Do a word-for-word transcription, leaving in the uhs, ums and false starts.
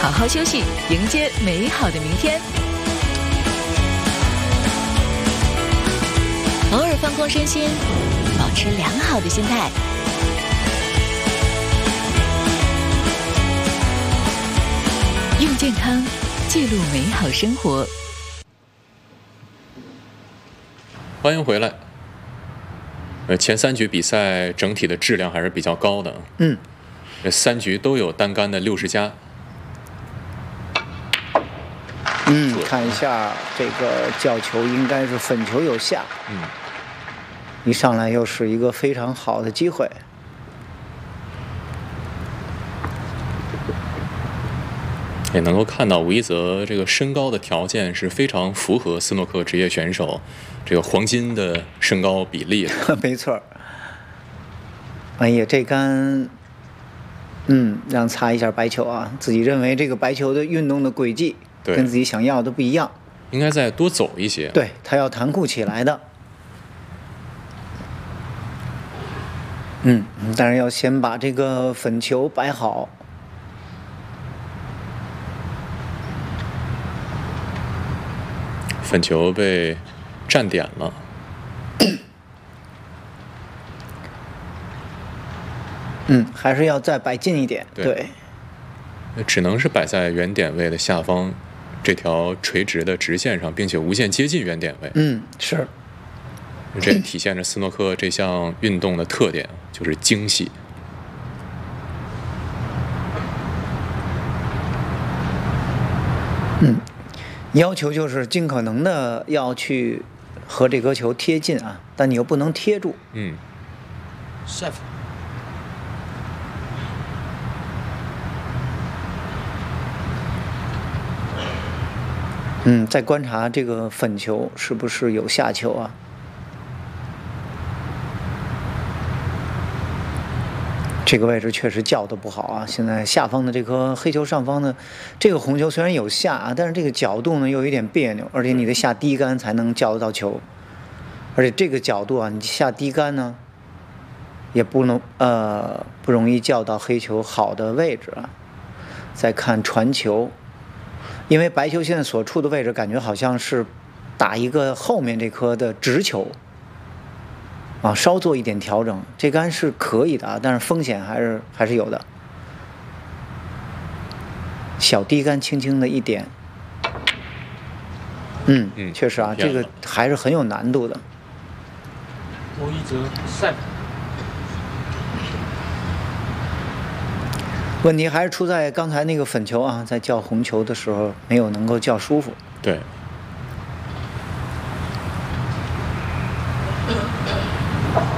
好好休息，迎接美好的明天。偶尔放空身心，保持良好的心态。用健康记录美好生活。 欢迎回来。呃，前三局比赛整体的质量还是比较高的。 嗯， 这三局都有单杆的六十加。 嗯，看一下这个角球应该是粉球有下。 嗯， 一上来又是一个非常好的机会。 也能够看到吴一泽这个身高的条件是非常符合斯诺克职业选手这个黄金的身高比例的。 没错。哎呀，这杆，嗯，让擦一下白球啊，自己认为这个白球的运动的轨迹跟自己想要的不一样， 应该再多走一些。 对，他要弹库起来的。嗯，当然要先把这个粉球摆好。 粉球被占点了。 嗯，还是要再摆近一点。 对， 对， 只能是摆在原点位的下方这条垂直的直线上，并且无限接近原点位。 嗯，是。 这也体现着斯诺克这项运动的特点，就是精细。 嗯，要求就是尽可能的要去和这颗球贴近啊，但你又不能贴住。 嗯。 Seven。 嗯，再观察这个粉球是不是有下球啊？这个位置确实叫的不好啊！现在下方的这颗黑球上方的这个红球虽然有下啊，但是这个角度呢又有点别扭，而且你得下低杆才能叫得到球，而且这个角度啊，你下低杆呢也不能呃不容易叫到黑球好的位置啊。再看传球。因为白球现在所处的位置，感觉好像是打一个后面这颗的直球，啊，稍做一点调整，这杆是可以的啊，但是风险还是还是有的。小低杆轻轻的一点，嗯， 嗯确实啊，这个还是很有难度的。 吴一泽赛。 问题还是出在刚才那个粉球啊，在叫红球的时候没有能够叫舒服。 对，